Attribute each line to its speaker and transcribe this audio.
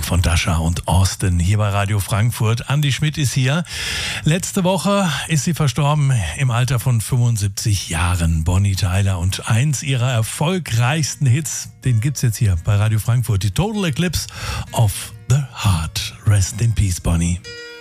Speaker 1: von Dasha und Austin hier bei Radio Frankfurt. Andi Schmidt ist hier. Letzte Woche ist sie verstorben im Alter von 75 Jahren. Bonnie Tyler, und eins ihrer erfolgreichsten Hits, den gibt's jetzt hier bei Radio Frankfurt. Die Total Eclipse of the Heart. Rest in Peace, Bonnie.